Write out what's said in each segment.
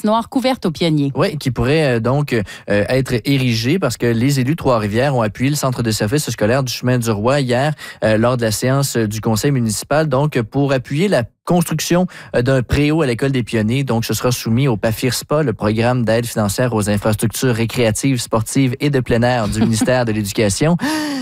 patinoire couverte aux pionniers. Oui, qui pourrait donc être érigée parce que les élus de Trois-Rivières ont appuyé le centre de services scolaire du Chemin du Roi hier lors de la séance du conseil municipal, donc pour appuyer la construction d'un préau à l'École des Pionniers. Donc, ce sera soumis au PAFIRSPA, le programme d'aide financière aux infrastructures récréatives, sportives et de plein air du ministère de l'Éducation.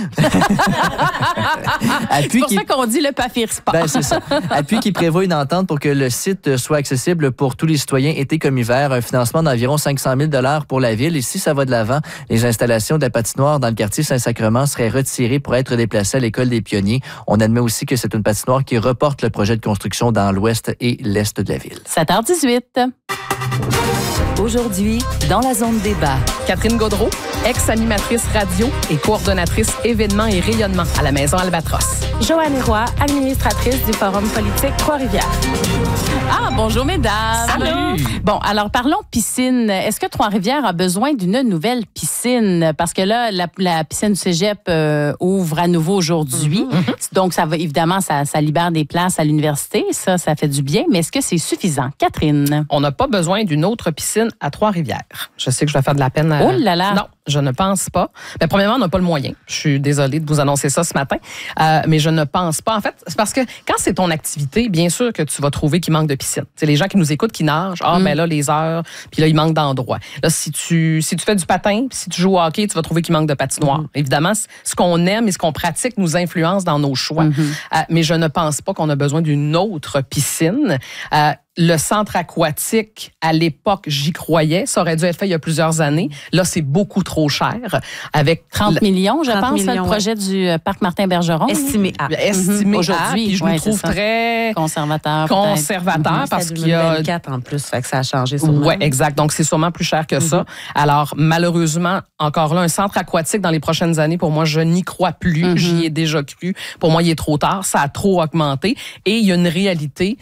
C'est pour ça qu'on dit le PAFIRSPA. Ben, c'est ça. Appui qui prévoit une entente pour que le site soit accessible pour tous les citoyens, été comme hiver. Un financement d'environ 500 000 $ pour la ville. Et si ça va de l'avant, les installations de la patinoire dans le quartier Saint-Sacrement seraient retirées pour être déplacées à l'École des Pionniers. On admet aussi que c'est une patinoire qui reporte le projet de construction dans l'ouest et l'est de la ville. 7h18. Aujourd'hui, dans la zone débat. Catherine Gaudreault, ex-animatrice radio et coordonnatrice événements et rayonnement à la Maison Albatros. Joanne Roy, administratrice du Forum politique Trois-Rivières. Ah, bonjour mesdames. Salut. Bon, alors parlons piscine. Est-ce que Trois-Rivières a besoin d'une nouvelle piscine? Parce que là, la piscine du cégep ouvre à nouveau aujourd'hui. Donc, ça va évidemment, ça libère des places à l'université. Ça fait du bien. Mais est-ce que c'est suffisant? Catherine? On n'a pas besoin d'une autre piscine à Trois-Rivières. Je sais que je vais faire de la peine à... Oh là là! Non, je ne pense pas. Mais premièrement, on n'a pas le moyen. Je suis désolée de vous annoncer ça ce matin. Mais je ne pense pas. En fait, c'est parce que quand c'est ton activité, bien sûr que tu vas trouver qu'il manque de piscine. C'est les gens qui nous écoutent qui nagent. Ben là, les heures, puis là, il manque d'endroits. Là, si tu fais du patin, puis si tu joues au hockey, tu vas trouver qu'il manque de patinoire. Évidemment, ce qu'on aime et ce qu'on pratique nous influence dans nos choix. Mais je ne pense pas qu'on a besoin d'une autre piscine. Le centre aquatique, à l'époque, j'y croyais. Ça aurait dû être fait il y a plusieurs années. Là, c'est beaucoup trop cher. Avec 30 millions, je 30 pense, millions, le projet du parc Martin-Bergeron. Estimé à. Estimé aujourd'hui. puis je le trouve très conservateur. parce qu'il y a 2024 en plus, fait que ça a changé sûrement. Oui, exact. Donc, c'est sûrement plus cher que ça. Alors, malheureusement, encore là, un centre aquatique dans les prochaines années, pour moi, je n'y crois plus. J'y ai déjà cru. Pour moi, il est trop tard. Ça a trop augmenté. Et il y a une réalité.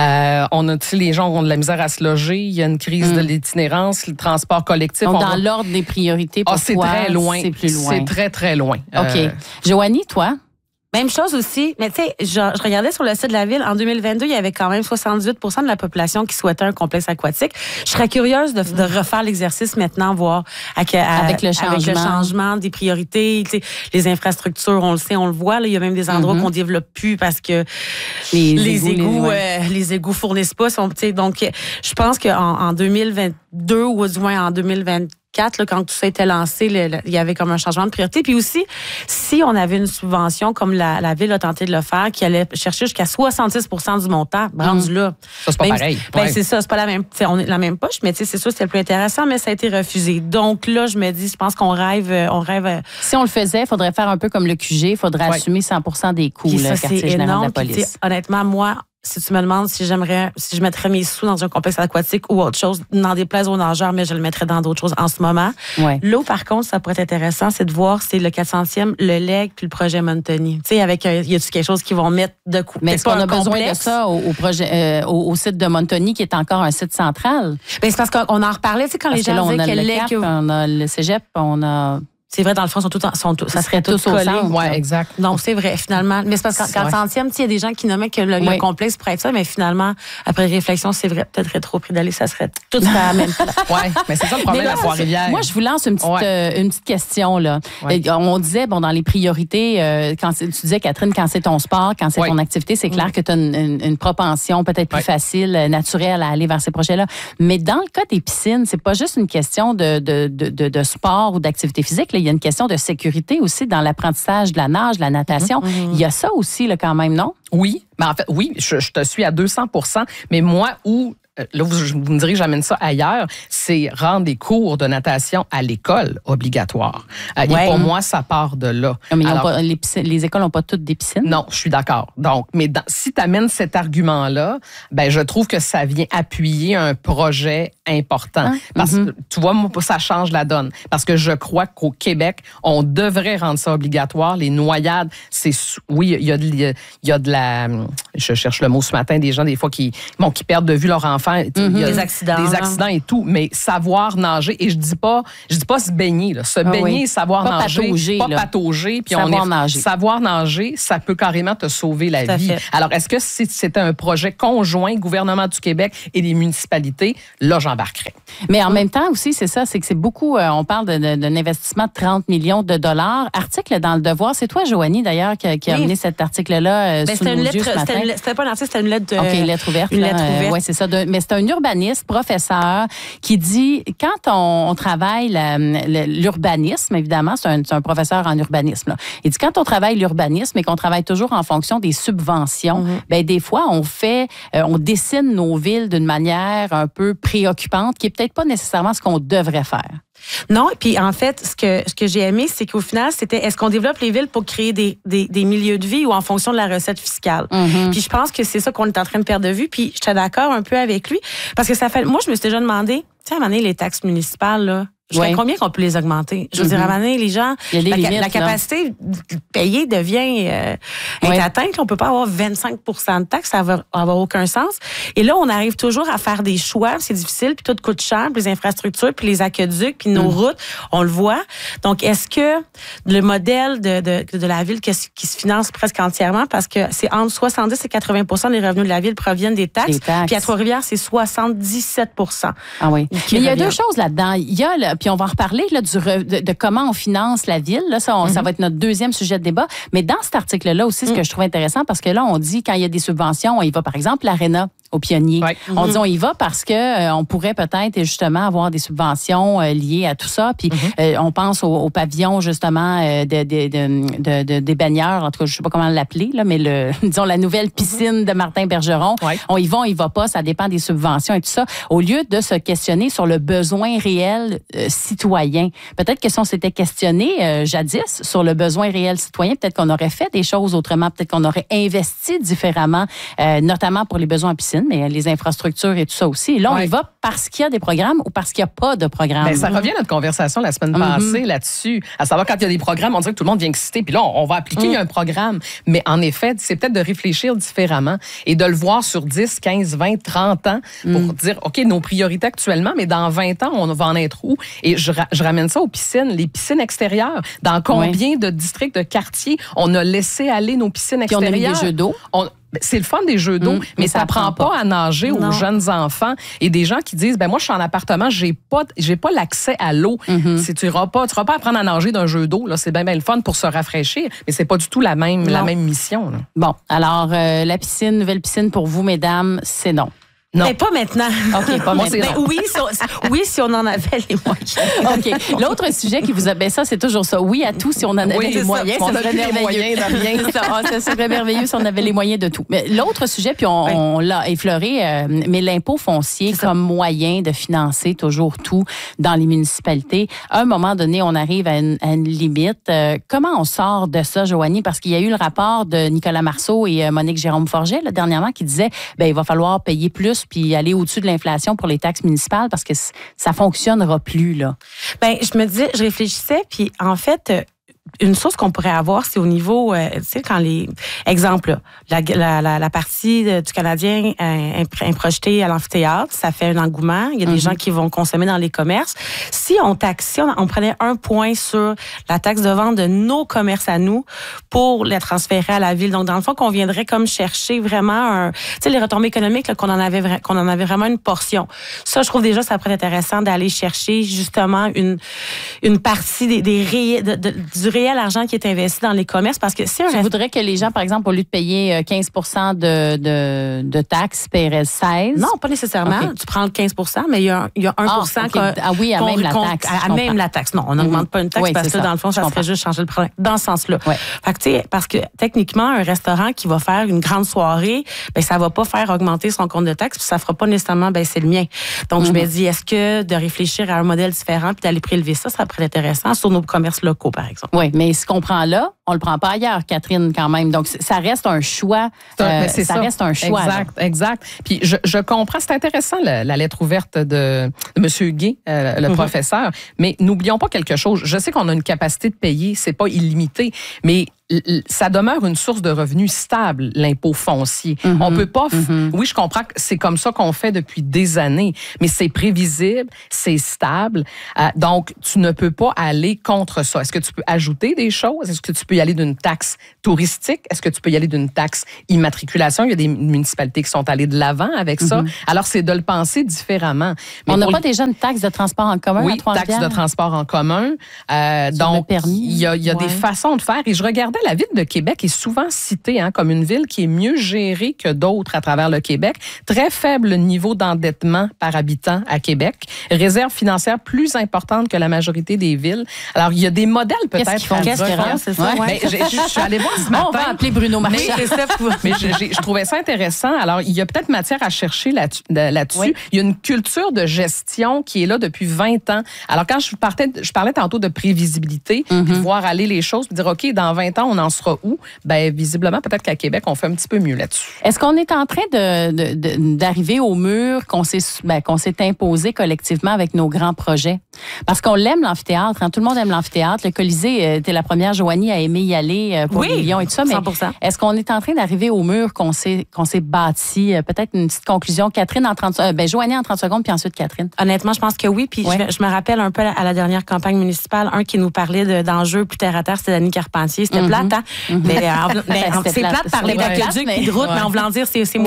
Les gens ont de la misère à se loger. Il y a une crise de l'itinérance, le transport collectif. Donc, dans l'ordre des priorités pour c'est toi, très loin. c'est plus loin. C'est très, très loin. OK. Joanie, toi? Même chose aussi, mais tu sais, je regardais sur le site de la ville, en 2022, il y avait quand même 78 % de la population qui souhaitait un complexe aquatique. Je serais curieuse de refaire l'exercice maintenant, voir avec le changement des priorités, tu sais, les infrastructures, on le sait, on le voit, là, il y a même des endroits qu'on développe plus parce que les égouts fournissent pas. Donc, je pense qu'en 2022 ou du moins en 2024, là, quand tout ça était lancé, il y avait comme un changement de priorité. Puis aussi, si on avait une subvention, comme la Ville a tenté de le faire, qui allait chercher jusqu'à 66 % du montant, rendu là. Ça, c'est pas pareil. C'est ça, c'est pas la même, on est la même poche, mais c'est sûr, c'était le plus intéressant, mais ça a été refusé. Donc là, je me dis, je pense qu'on rêve. Si on le faisait, il faudrait faire un peu comme le QG, il faudrait assumer 100 % des coûts, le quartier général de la police. Puis, honnêtement, moi, si tu me demandes si je mettrais mes sous dans un complexe aquatique ou autre chose, n'en déplaise aux nageurs, mais je le mettrais dans d'autres choses en ce moment. Ouais. Là, par contre, ça pourrait être intéressant, c'est de voir c'est le 400e, le LEG puis le projet Montagny. Tu sais, y a-tu quelque chose qu'ils vont mettre de coup? Mais est-ce qu'on a besoin de ça au projet, au site de Montagny, qui est encore un site central? Ben, c'est parce qu'on en reparlait, tu sais, quand les gens disaient que le LEG... On a le cégep, on a... C'est vrai, dans le fond, ça serait tous au collés. centre. Oui, exact. Non, c'est vrai, finalement. Mais c'est parce qu'en 400e, il y a des gens qui nommaient que le complexe pourrait être ça, mais finalement, après réflexion, c'est vrai, peut-être trop pris d'aller, ça serait tout à la même place. Oui, mais c'est ça le problème à Trois-Rivières. Moi, je vous lance une petite question, là. Ouais. On disait, dans les priorités, quand tu disais, Catherine, quand c'est ton sport, quand c'est ton activité, c'est clair que tu as une propension peut-être plus facile, naturelle à aller vers ces projets-là. Mais dans le cas des piscines, c'est pas juste une question de sport ou d'activité physique, là. Il y a une question de sécurité aussi dans l'apprentissage de la nage, de la natation. Il y a ça aussi, là, quand même, non? Oui, mais en fait, oui, je te suis à 200 %. Mais moi, là, vous me direz que j'amène ça ailleurs, c'est rendre des cours de natation à l'école obligatoire. Et pour moi, ça part de là. Mais les écoles n'ont pas toutes des piscines? Non, je suis d'accord. Donc, mais si tu amènes cet argument-là, ben je trouve que ça vient appuyer un projet important. Parce que, tu vois, moi, ça change la donne. Parce que je crois qu'au Québec, on devrait rendre ça obligatoire. Les noyades, oui, il y a de la... Je cherche le mot ce matin, des gens, des fois, qui perdent de vue leur enfant. Il y a des accidents et tout, mais savoir nager, et je dis pas se baigner, là. Baigner, savoir pas nager, patauger, pas patauger, puis savoir nager, ça peut carrément te sauver la vie. Alors, est-ce que si c'était un projet conjoint, gouvernement du Québec et les municipalités, là, j'embarque. j'embarquerais. Mais en même temps aussi, c'est ça, c'est que c'est beaucoup, on parle d'un investissement de 30 millions de dollars. Article dans Le Devoir, c'est toi, Joanie, d'ailleurs, qui a amené cet article-là sous nos yeux ce matin. C'était pas un article, c'était une lettre OK, lettre ouverte. Une lettre ouverte. Oui, c'est ça. Mais c'est un urbaniste, professeur, qui dit, quand on travaille l'urbanisme, évidemment, c'est un professeur en urbanisme, là. Il dit, quand on travaille l'urbanisme et qu'on travaille toujours en fonction des subventions, ben des fois, on dessine nos villes d'une manière un peu préoccupante, qui est peut-être pas nécessairement ce qu'on devrait faire. Non, puis en fait, ce que j'ai aimé, c'est qu'au final, c'était est-ce qu'on développe les villes pour créer des milieux de vie ou en fonction de la recette fiscale? Puis je pense que c'est ça qu'on est en train de perdre de vue, puis j'étais d'accord un peu avec lui, parce que moi, je me suis déjà demandé, tu sais, à un moment donné, les taxes municipales, là, jusqu'à combien qu'on peut les augmenter? Je veux dire, à un moment donné, les gens, la capacité de payer devient est atteinte. On peut pas avoir 25 de taxes, ça va avoir aucun sens. Et là, on arrive toujours à faire des choix, c'est difficile, puis tout coûte cher, puis les infrastructures, puis les aqueducs, puis nos routes, on le voit. Donc, est-ce que le modèle de la ville qui se finance presque entièrement, parce que c'est entre 70 et 80 des revenus de la ville proviennent des taxes. Puis à Trois-Rivières, c'est 77 Ah oui. Mais il y a deux choses là-dedans. Il y a puis on va en reparler là, de comment on finance la ville. Là, ça va être notre deuxième sujet de débat. Mais dans cet article-là aussi, ce que je trouve intéressant, parce que là, on dit quand il y a des subventions, on y va, par exemple, l'Arena aux Pionniers. Ouais. On dit on y va parce que on pourrait peut-être justement avoir des subventions liées à tout ça. Puis on pense au pavillon justement des baigneurs, en tout cas je sais pas comment l'appeler là, mais disons la nouvelle piscine de Martin Bergeron. Ouais. On y va pas, ça dépend des subventions et tout ça. Au lieu de se questionner sur le besoin réel citoyen, peut-être que si on s'était questionné jadis sur le besoin réel citoyen, peut-être qu'on aurait fait des choses autrement, peut-être qu'on aurait investi différemment, notamment pour les besoins en piscine, mais les infrastructures et tout ça aussi. Et là, on y va parce qu'il y a des programmes ou parce qu'il n'y a pas de programmes. Bien, ça revient à notre conversation la semaine passée là-dessus. À savoir, quand il y a des programmes, on dirait que tout le monde vient excité, puis là, on va appliquer un programme. Mais en effet, c'est peut-être de réfléchir différemment et de le voir sur 10, 15, 20, 30 ans pour dire, OK, nos priorités actuellement, mais dans 20 ans, on va en être où? Et je ramène ça aux piscines, les piscines extérieures. Dans combien de districts, de quartiers, on a laissé aller nos piscines extérieures? Puis on a mis des jeux d'eau. C'est le fun des jeux d'eau, mais ça prend pas à nager aux jeunes enfants et des gens qui disent moi je suis en appartement, j'ai pas l'accès à l'eau. Si tu iras pas apprendre à nager d'un jeu d'eau là, c'est bien le fun pour se rafraîchir, mais c'est pas du tout la même mission là. Bon, alors la piscine, nouvelle piscine pour vous mesdames, c'est non. Non. Mais pas maintenant. OK, pas maintenant. Oui, si on en avait les moyens. OK. L'autre sujet qui vous a... Ben ça, c'est toujours ça. Oui à tout si on en avait les moyens. Ça serait merveilleux. Ça serait merveilleux si on avait les moyens de tout. Mais l'autre sujet, puis on l'a effleuré, mais l'impôt foncier comme moyen de financer toujours tout dans les municipalités. À un moment donné, on arrive à une limite. Comment on sort de ça, Joanie? Parce qu'il y a eu le rapport de Nicolas Marceau et Monique Jérôme-Forget, là, dernièrement, qui disait il va falloir payer plus puis aller au-dessus de l'inflation pour les taxes municipales parce que ça fonctionnera plus, là. Bien, je réfléchissais, puis en fait, une source qu'on pourrait avoir, c'est au niveau, tu sais, quand exemple, la partie du Canadien est projetée à l'amphithéâtre, ça fait un engouement. Il y a des gens qui vont consommer dans les commerces. Si on prenait un point sur la taxe de vente de nos commerces à nous pour les transférer à la ville. Donc, dans le fond, qu'on viendrait comme chercher vraiment tu sais, les retombées économiques, là, qu'on en avait vraiment une portion. Ça, je trouve déjà, ça pourrait être intéressant d'aller chercher justement une partie du réel argent qui est investi dans les commerces parce que si tu voudrais que les gens, par exemple, au lieu de payer 15 de taxes, paieraient 16? Non, pas nécessairement. Okay. Tu prends le 15 mais il y a 1 oui, à même la taxe. À même la taxe. Non, on n'augmente pas une taxe parce que dans le fond, ça serait juste changer le problème. Dans ce sens-là. Ouais. Fait que, tu sais, parce que techniquement, un restaurant qui va faire une grande soirée, ben ça va pas faire augmenter son compte de taxes puis ça fera pas nécessairement baisser le mien. Donc, je me dis, est-ce que de réfléchir à un modèle différent puis d'aller prélever ça pourrait être intéressant sur nos commerces locaux, par exemple. Oui, mais ce qu'on prend là, on le prend pas ailleurs, Catherine, quand même. Donc, ça reste un choix. Ça reste un choix. Exact. Puis, je comprends. C'est intéressant, la lettre ouverte de M. Gay, le professeur. Mais n'oublions pas quelque chose. Je sais qu'on a une capacité de payer. C'est pas illimité. Mais ça demeure une source de revenus stable, l'impôt foncier. On peut pas... Oui, je comprends que c'est comme ça qu'on fait depuis des années, mais c'est prévisible, c'est stable. Donc, tu ne peux pas aller contre ça. Est-ce que tu peux ajouter des choses? Est-ce que tu peux y aller d'une taxe touristique? Est-ce que tu peux y aller d'une taxe immatriculation? Il y a des municipalités qui sont allées de l'avant avec ça. Alors, c'est de le penser différemment. Mais on n'a pas déjà une taxe de transport en commun à Trois-Rivières? Oui, taxe de transport en commun. Donc, il y a des façons de faire. Et je regardais, la ville de Québec est souvent citée comme une ville qui est mieux gérée que d'autres à travers le Québec. Très faible niveau d'endettement par habitant à Québec. Réserve financière plus importante que la majorité des villes. Alors, il y a des modèles peut-être. Qu'est-ce qu'ils font, c'est ça? Ouais. Je suis allée voir ce matin. On va appeler Bruno Marchand. Mais je trouvais ça intéressant. Alors, il y a peut-être matière à chercher là-dessus. Oui. Il y a une culture de gestion qui est là depuis 20 ans. Alors, quand je parlais tantôt de prévisibilité, puis de voir aller les choses, puis dire, OK, dans 20 ans, on en sera où? Bien, visiblement, peut-être qu'à Québec, on fait un petit peu mieux là-dessus. Est-ce qu'on est en train d'arriver au mur qu'on s'est imposé collectivement avec nos grands projets? Parce qu'on l'aime, l'amphithéâtre. Tout le monde aime l'amphithéâtre. Le Colisée, t'es la première, Joanie, à aimer y aller pour les Lions et tout ça. Mais 100%. est-ce qu'on est en train d'arriver au mur qu'on s'est bâti? Peut-être une petite conclusion. Catherine, Joanie en 30 secondes, puis ensuite Catherine. Honnêtement, je pense que oui. Puis je me rappelle un peu à la dernière campagne municipale, un qui nous parlait d'enjeux plus terre à terre, c'était Danny Carpentier. C'était plate, hein? Mais c'est plate de parler d'aqueduc et de route, mais en voulant dire c'est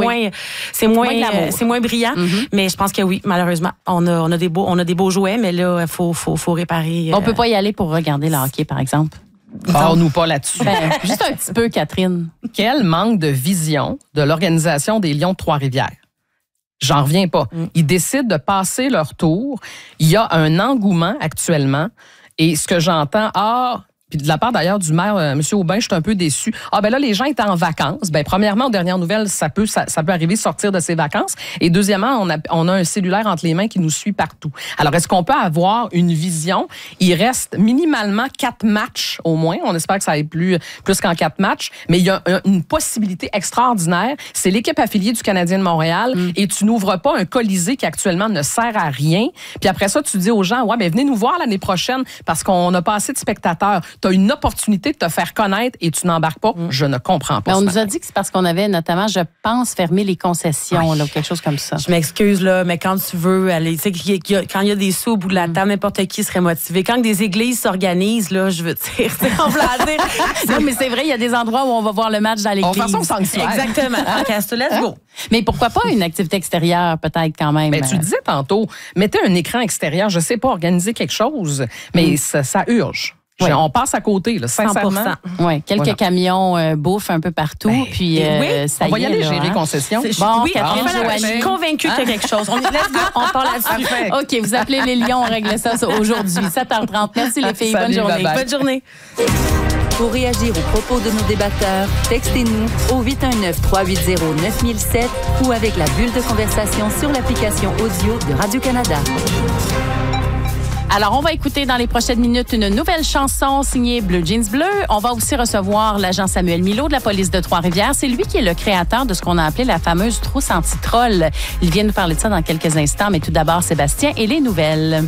moins brillant. Mais je pense que oui, malheureusement, on a des beaux jouets, mais là, il faut réparer. On peut pas y aller pour regarder le hockey, par exemple. Parle-nous pas là-dessus. Juste un petit peu, Catherine. Quel manque de vision de l'organisation des Lions de Trois-Rivières. J'en reviens pas. Ils décident de passer leur tour. Il y a un engouement actuellement. Et ce que j'entends, puis de la part d'ailleurs du maire, M. Aubin, je suis un peu déçu. Là, les gens étaient en vacances. Premièrement, aux dernières nouvelles, ça peut arriver de sortir de ses vacances. Et deuxièmement, on a un cellulaire entre les mains qui nous suit partout. Alors, est-ce qu'on peut avoir une vision? Il reste minimalement 4 matchs au moins. On espère que ça aille plus qu'en 4 matchs. Mais il y a une possibilité extraordinaire. C'est l'équipe affiliée du Canadien de Montréal. Et tu n'ouvres pas un Colisée qui actuellement ne sert à rien. Puis après ça, tu dis aux gens, venez nous voir l'année prochaine parce qu'on n'a pas assez de spectateurs. Tu as une opportunité de te faire connaître et tu n'embarques pas. Je ne comprends pas. On nous a dit que c'est parce qu'on avait notamment, je pense, fermé les concessions, là, ou quelque chose comme ça. Je m'excuse, là, mais quand tu veux aller, tu sais, quand il y a des sous au bout de la table, n'importe qui serait motivé. Quand des églises s'organisent, là, je veux dire, on va dire. Non, mais c'est vrai, il y a des endroits où on va voir le match dans l'église. On fait ça sanctuaire. Exactement. OK, let's go. Mais pourquoi pas une activité extérieure, peut-être, quand même? Mais tu disais tantôt, mettez un écran extérieur, je sais pas, organiser quelque chose, mais ça urge. Oui. On passe à côté, là, sincèrement. 100%. Oui, quelques camions bouffe un peu partout. Puis, ça on va y aller gérer concession. Oui, Catherine, je suis convaincue qu'il y a quelque chose. On parle là-dessus. OK, vous appelez les Lions, on règle ça aujourd'hui. 7h30. Merci les filles. Salut, bonne journée. Bye-bye. Bonne journée. Pour réagir aux propos de nos débatteurs, textez-nous au 819-380-9007 ou avec la bulle de conversation sur l'application audio de Radio-Canada. Alors, on va écouter dans les prochaines minutes une nouvelle chanson signée Bleu Jeans Bleu. On va aussi recevoir l'agent Samuel Milot de la police de Trois-Rivières. C'est lui qui est le créateur de ce qu'on a appelé la fameuse trousse anti-troll. Il vient nous parler de ça dans quelques instants, mais tout d'abord, Sébastien et les nouvelles.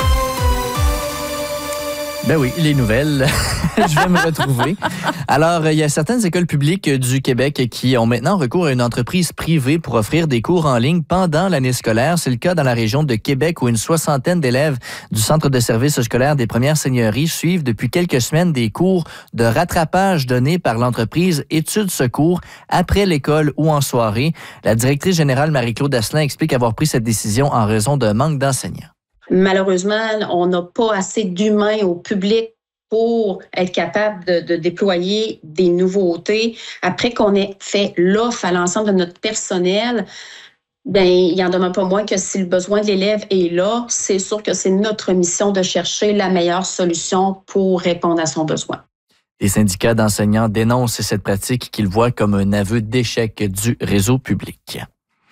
Ben oui, les nouvelles. Je vais me retrouver. Alors, il y a certaines écoles publiques du Québec qui ont maintenant recours à une entreprise privée pour offrir des cours en ligne pendant l'année scolaire. C'est le cas dans la région de Québec où une 60aine d'élèves du Centre de services scolaires des Premières Seigneuries suivent depuis quelques semaines des cours de rattrapage donnés par l'entreprise Études Secours après l'école ou en soirée. La directrice générale Marie-Claude Asselin explique avoir pris cette décision en raison d'un manque d'enseignants. Malheureusement, on n'a pas assez d'humains au public pour être capable de déployer des nouveautés. Après qu'on ait fait l'offre à l'ensemble de notre personnel, il n'en demeure pas moins que si le besoin de l'élève est là, c'est sûr que c'est notre mission de chercher la meilleure solution pour répondre à son besoin. Les syndicats d'enseignants dénoncent cette pratique qu'ils voient comme un aveu d'échec du réseau public.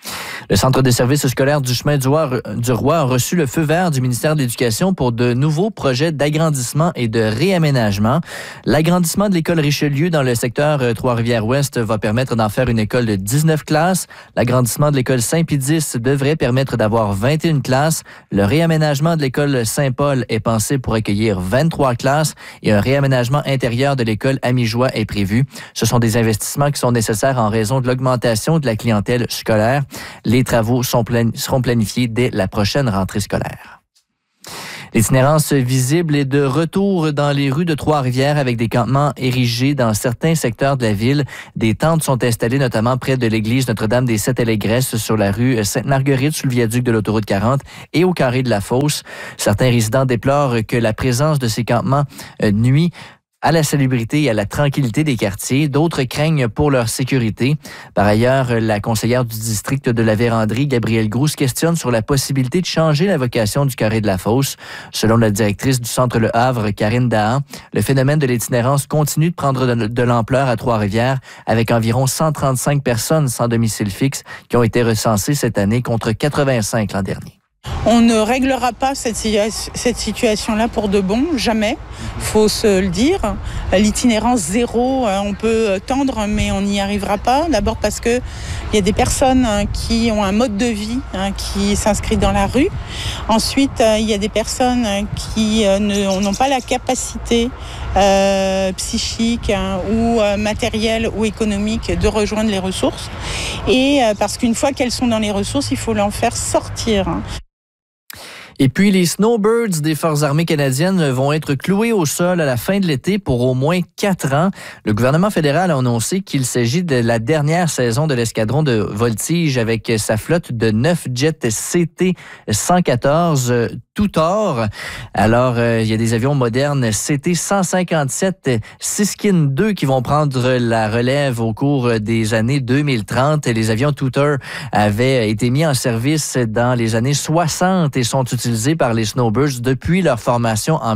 Le Centre de services scolaires du chemin du Roi a reçu le feu vert du ministère de l'Éducation pour de nouveaux projets d'agrandissement et de réaménagement. L'agrandissement de l'école Richelieu dans le secteur Trois-Rivières-Ouest va permettre d'en faire une école de 19 classes. L'agrandissement de l'école Saint-Pédis devrait permettre d'avoir 21 classes. Le réaménagement de l'école Saint-Paul est pensé pour accueillir 23 classes et un réaménagement intérieur de l'école Amijoie est prévu. Ce sont des investissements qui sont nécessaires en raison de l'augmentation de la clientèle scolaire. Les travaux seront planifiés dès la prochaine rentrée scolaire. L'itinérance visible est de retour dans les rues de Trois-Rivières avec des campements érigés dans certains secteurs de la ville. Des tentes sont installées notamment près de l'église Notre-Dame des Sept Allégresses sur la rue Sainte-Marguerite sous le viaduc de l'autoroute 40 et au carré de la Fosse. Certains résidents déplorent que la présence de ces campements nuit à la salubrité et à la tranquillité des quartiers. D'autres craignent pour leur sécurité. Par ailleurs, la conseillère du district de la Vérandrie, Gabrielle Groux, se questionne sur la possibilité de changer la vocation du carré de la Fosse. Selon la directrice du Centre Le Havre, Karine Dahan, le phénomène de l'itinérance continue de prendre de l'ampleur à Trois-Rivières, avec environ 135 personnes sans domicile fixe qui ont été recensées cette année contre 85 l'an dernier. On ne réglera pas cette situation-là pour de bon, jamais, faut se le dire. L'itinérance zéro, on peut tendre, mais on n'y arrivera pas. D'abord parce que il y a des personnes qui ont un mode de vie qui s'inscrit dans la rue. Ensuite, il y a des personnes qui n'ont pas la capacité psychique ou matérielle ou économique de rejoindre les ressources. Et parce qu'une fois qu'elles sont dans les ressources, il faut en faire sortir. Et puis, les snowbirds des Forces armées canadiennes vont être cloués au sol à la fin de l'été pour au moins 4 ans. Le gouvernement fédéral a annoncé qu'il s'agit de la dernière saison de l'escadron de Voltige avec sa flotte de 9 jets CT-114 tout or. Alors, il y a des avions modernes CT-157 Siskin 2 qui vont prendre la relève au cours des années 2030. Les avions Tutor avaient été mis en service dans les années 60 et sont utilisés par les Snowbirds depuis leur formation en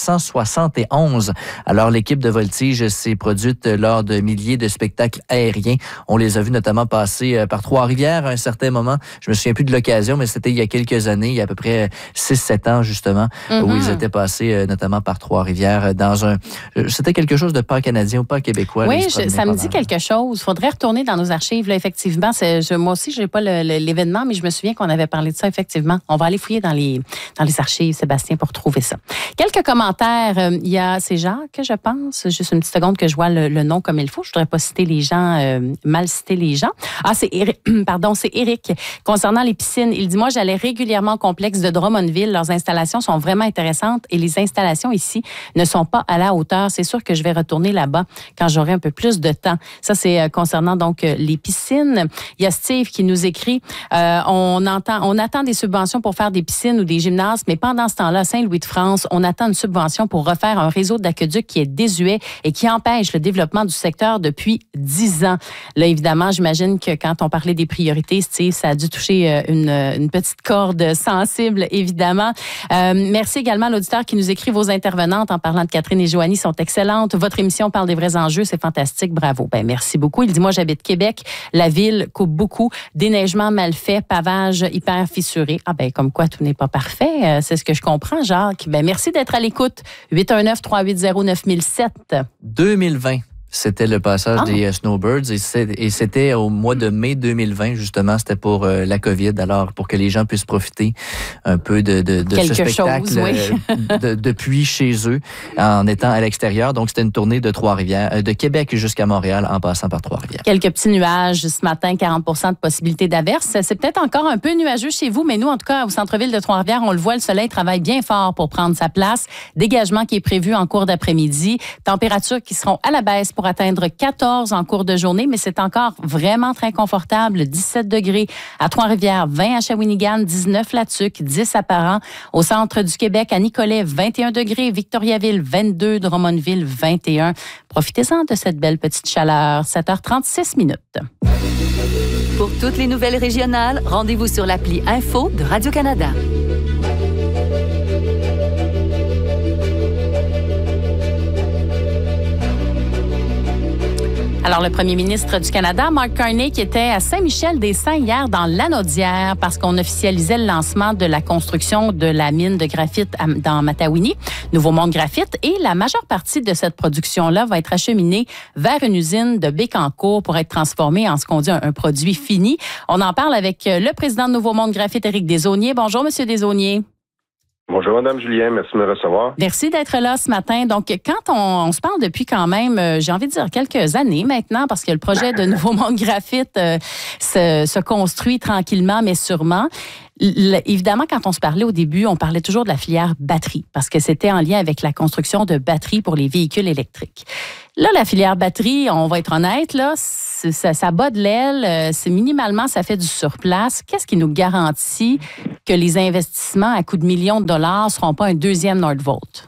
1971. Alors, l'équipe de Voltige s'est produite lors de milliers de spectacles aériens. On les a vus notamment passer par Trois-Rivières à un certain moment. Je me souviens plus de l'occasion, mais c'était il y a quelques années, il y a à peu près 6-7 ans, justement, où ils étaient passés notamment par Trois-Rivières dans un... C'était quelque chose de pas canadien ou pas québécois. Oui, ça me dit quelque chose. Il faudrait retourner dans nos archives, là, effectivement. Moi aussi, je n'ai pas l'événement, mais je me souviens qu'on avait parlé de ça, effectivement. On va aller fouiller dans les archives, Sébastien, pour trouver ça. Quelques commentaires. Il y a c'est Jacques, je pense. Juste une petite seconde que je vois le nom comme il faut. Je ne voudrais pas citer les gens, mal citer les gens. Ah, c'est Eric. Pardon, c'est Eric. Concernant les piscines, il dit, moi, j'allais régulièrement au complexe de Drummondville. Leurs installations sont vraiment intéressantes et les installations ici ne sont pas à la hauteur. C'est sûr que je vais retourner là-bas quand j'aurai un peu plus de temps. Ça, c'est concernant donc les piscines. Il y a Steve qui nous écrit, on attend des subventions pour faire des piscines ou des gymnases, mais pendant ce temps-là, Saint-Louis-de-France, on attend une subvention pour refaire un réseau d'aqueduc qui est désuet et qui empêche le développement du secteur depuis 10 ans. Là, évidemment, j'imagine que quand on parlait des priorités, Steve, ça a dû toucher une petite corde sensible, évidemment. Merci également à l'auditeur qui nous écrit, vos intervenantes en parlant de Catherine et Joanie sont excellentes. Votre émission parle des vrais enjeux, c'est fantastique, bravo. Ben, merci beaucoup. Il dit, moi, j'habite Québec, la ville coupe beaucoup, déneigement mal fait, pavage hyper fissuré. Ah ben, comme quoi tout n'est pas parfait, c'est ce que je comprends, Jacques. Ben, merci d'être à l'écoute. 819-380-9007. 2020. C'était le passage des Snowbirds et c'était au mois de mai 2020, justement. C'était pour la COVID, alors pour que les gens puissent profiter un peu de ce spectacle depuis chez eux en étant à l'extérieur. Donc, c'était une tournée de Trois-Rivières, de Québec jusqu'à Montréal en passant par Trois-Rivières. Quelques petits nuages ce matin, 40 de possibilité d'averse. C'est peut-être encore un peu nuageux chez vous, mais nous, en tout cas, au centre-ville de Trois-Rivières, on le voit, le soleil travaille bien fort pour prendre sa place. Dégagement qui est prévu en cours d'après-midi. Températures qui seront à la baisse pour atteindre 14 en cours de journée, mais c'est encore vraiment très confortable. 17 degrés à Trois-Rivières, 20 à Shawinigan, 19 là-Tuc, 10 à Parent. Au centre du Québec, à Nicolet, 21 degrés. Victoriaville, 22. Drummondville, 21. Profitez-en de cette belle petite chaleur. 7h36 minutes. Pour toutes les nouvelles régionales, rendez-vous sur l'appli Info de Radio-Canada. Alors, Alors, le premier ministre du Canada, Mark Carney, qui était à Saint-Michel-des-Saints hier dans l'Anaudière parce qu'on officialisait le lancement de la construction de la mine de graphite dans Matawini, Nouveau Monde Graphite. Et la majeure partie de cette production-là va être acheminée vers une usine de Bécancour pour être transformée en ce qu'on dit un produit fini. On en parle avec le président de Nouveau Monde Graphite, Éric Desaulniers. Bonjour, Monsieur Desaulniers. Bonjour, Madame Julien. Merci de me recevoir. Merci d'être là ce matin. Donc, quand on se parle depuis quand même, j'ai envie de dire quelques années maintenant, parce que le projet de Nouveau Monde Graphite se construit tranquillement, mais sûrement. Évidemment, quand on se parlait au début, on parlait toujours de la filière batterie, parce que c'était en lien avec la construction de batteries pour les véhicules électriques. Là, la filière batterie, on va être honnête, là, ça bat de l'aile. C'est minimalement, ça fait du surplace. Qu'est-ce qui nous garantit que les investissements à coût de millions de dollars ne seront pas un deuxième Nordvolt?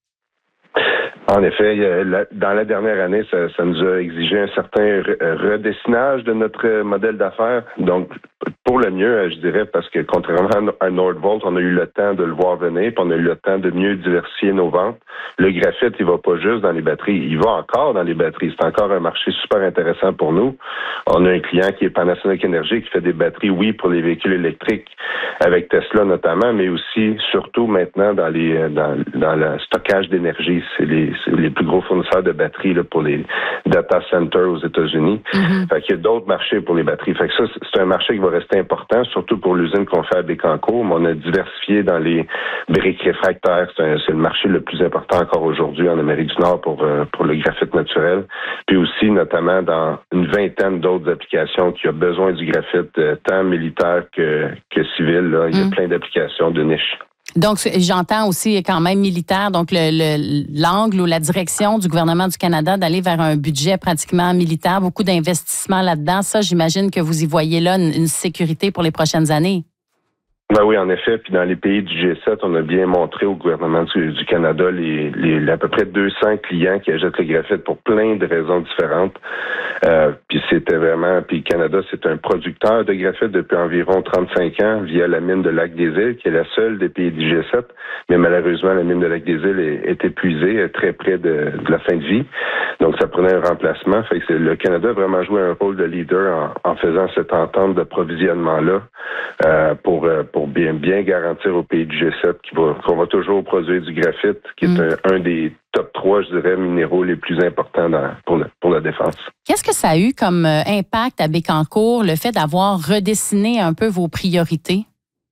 En effet, dans la dernière année, ça nous a exigé un certain redessinage de notre modèle d'affaires. Donc, pour le mieux, je dirais, parce que contrairement à Nordvolt, on a eu le temps de le voir venir, puis on a eu le temps de mieux diversifier nos ventes. Le graphite, il va pas juste dans les batteries, il va encore dans les batteries. C'est encore un marché super intéressant pour nous. On a un client qui est Panasonic Energy, qui fait des batteries, oui, pour les véhicules électriques, avec Tesla notamment, mais aussi, surtout maintenant, dans le stockage d'énergie. C'est les plus gros fournisseurs de batteries là, pour les data centers aux États-Unis. Mm-hmm. Fait qu'il y a d'autres marchés pour les batteries. Fait que ça, c'est un marché qui va rester important, surtout pour l'usine qu'on fait à Bécancour. Mais on a diversifié dans les briques réfractaires. C'est le marché le plus important encore aujourd'hui en Amérique du Nord pour le graphite naturel. Puis aussi, notamment, dans une vingtaine d'autres applications qui ont besoin du graphite, tant militaire que civil. Là. Il y a plein d'applications de niche. Donc, j'entends aussi quand même militaire, donc l'angle ou la direction du gouvernement du Canada d'aller vers un budget pratiquement militaire, beaucoup d'investissements là-dedans. Ça, j'imagine que vous y voyez là une sécurité pour les prochaines années. Ben oui, en effet. Puis dans les pays du G7, on a bien montré au gouvernement du Canada les à peu près 200 clients qui achètent le graphite pour plein de raisons différentes. Puis c'était vraiment... Puis le Canada, c'est un producteur de graphite depuis environ 35 ans via la mine de Lac-des-Îles, qui est la seule des pays du G7. Mais malheureusement, la mine de Lac-des-Îles est épuisée, très près de la fin de vie. Donc, ça prenait un remplacement. Fait que le Canada a vraiment joué un rôle de leader en faisant cette entente d'approvisionnement-là pour bien garantir au pays du G7 qu'on va toujours produire du graphite, qui est un des top 3, je dirais, minéraux les plus importants pour la défense. Qu'est-ce que ça a eu comme impact à Bécancour, le fait d'avoir redessiné un peu vos priorités?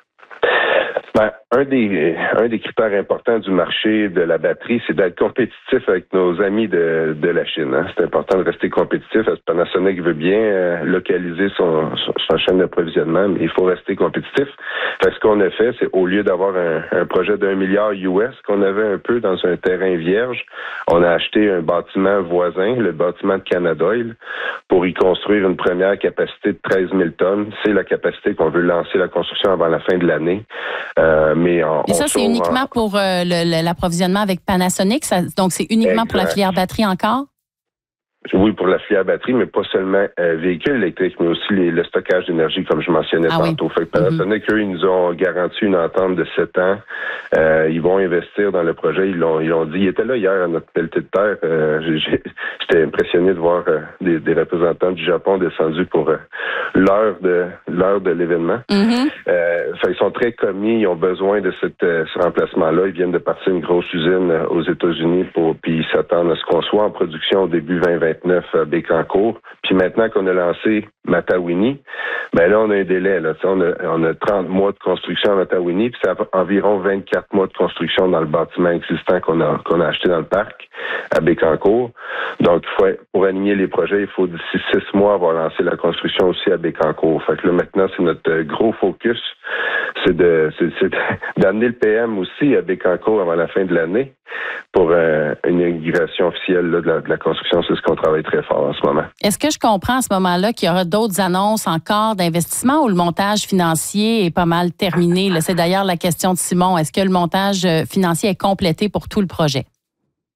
Ben, un des critères importants du marché de la batterie, c'est d'être compétitif avec nos amis de la Chine. Hein. C'est important de rester compétitif. Panasonic veut bien localiser sa chaîne d'approvisionnement, mais il faut rester compétitif. Fait, ce qu'on a fait, c'est au lieu d'avoir un projet d'$1 milliard US qu'on avait un peu dans un terrain vierge, on a acheté un bâtiment voisin, le bâtiment de Canadoil, pour y construire une première capacité de 13 000 tonnes. C'est la capacité qu'on veut lancer la construction avant la fin de l'année. Mais ça, c'est uniquement pour l'approvisionnement avec Panasonic? Donc, c'est uniquement pour la filière batterie encore? Oui, pour la filière batterie, mais pas seulement véhicules électriques, mais aussi le stockage d'énergie, comme je mentionnais tantôt. Oui. Fait que Panasonic, eux, ils nous ont garanti une entente de 7 ans. Ils vont investir dans le projet. Ils l'ont dit. Ils étaient là hier à notre pelleté de terre. J'étais impressionné de voir des représentants du Japon descendus pour l'heure de l'événement. Mm-hmm. Fait ils sont très commis. Ils ont besoin de ce remplacement-là. Ils viennent de partir une grosse usine aux États-Unis puis ils s'attendent à ce qu'on soit en production au début 2029 à Bécancour. Puis maintenant qu'on a lancé Matawini, ben là, on a un délai. Là. On a 30 mois de construction à Matawini, puis c'est environ 24 mois de construction dans le bâtiment existant qu'on a acheté dans le parc à Bécancour. Donc, pour aligner les projets, il faut d'ici 6 mois avoir lancé la construction aussi à Bécancour. Fait que là, maintenant, c'est notre gros focus, c'est d'amener le PM aussi à Bécancour avant la fin de l'année pour une inauguration officielle là, de la construction. C'est ce qu'on travaille très fort en ce moment. Est-ce que je comprends à ce moment-là qu'il y aura d'autres annonces encore d'investissement ou le montage financier est pas mal terminé? Là, c'est d'ailleurs la question de Simon. Est-ce que le montage financier est complété pour tout le projet?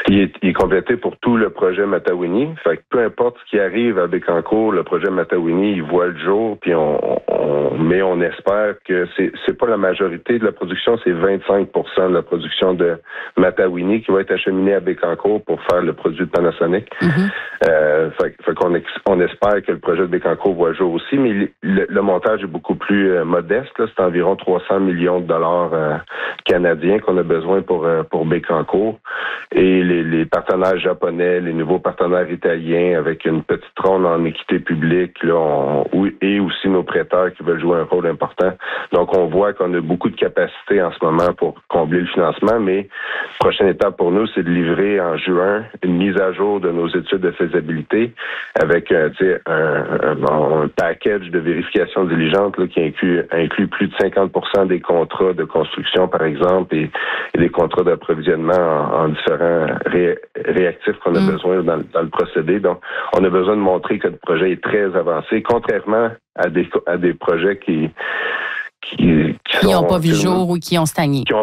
Il est complété pour tout le projet Matawini. Fait que peu importe ce qui arrive à Bécancour, le projet Matawini, il voit le jour, puis mais on espère que c'est pas la majorité de la production, c'est 25% de la production de Matawini qui va être acheminée à Bécancour pour faire le produit de Panasonic. Fait qu'on on espère que le projet de Bécancour voit le jour aussi, mais le montage est beaucoup plus modeste. Là. C'est environ 300 millions de dollars canadiens qu'on a besoin pour Bécancour. Et les partenaires japonais, les nouveaux partenaires italiens avec une petite ronde en équité publique, là, et aussi nos prêteurs qui veulent jouer un rôle important. Donc, on voit qu'on a beaucoup de capacité en ce moment pour combler le financement, mais la prochaine étape pour nous, c'est de livrer en juin une mise à jour de nos études de faisabilité avec un package de vérification diligente là, qui inclut plus de 50% des contrats de construction, par exemple, et des contrats d'approvisionnement en différents réactifs qu'on a besoin dans le procédé. Donc, on a besoin de montrer que le projet est très avancé, contrairement à des projets qui n'ont pas vu jour ou qui ont stagné.